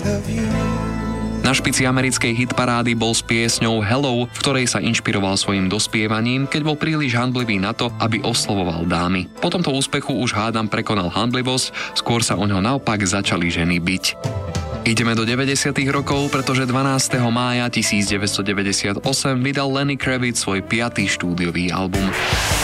Na špici americkej hitparády bol s piesňou Hello, v ktorej sa inšpiroval svojim dospievaním, keď bol príliš hanblivý na to, aby oslovoval dámy. Po tomto úspechu už hádam prekonal hanblivosť, skôr sa o ňo naopak začali ženy biť. Ideme do 90. rokov, pretože 12. mája 1998 vydal Lenny Kravitz svoj 5. štúdiový album.